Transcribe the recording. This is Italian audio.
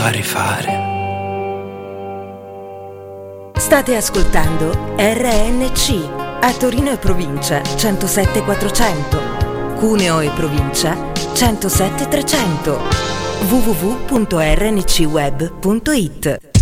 da rifare. State ascoltando RNC a Torino e provincia 107 400, Cuneo e provincia 107 300, www.rncweb.it.